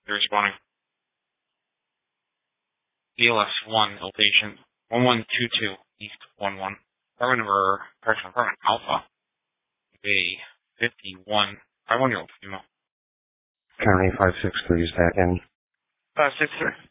You're responding. BLS 1, location 1122 East 11. Apartment Alpha. Bay 51. 51-year-old female. County 563 is back in. 563.